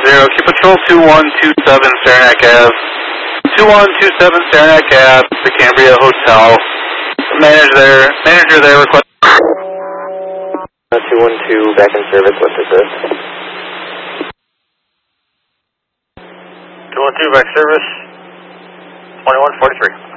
keep patrol 2127 Saranac Ave. 2127 Saranac Ave, the Cambria Hotel. Manager there request. 212 back in service, what's this? 212 back service, 2143.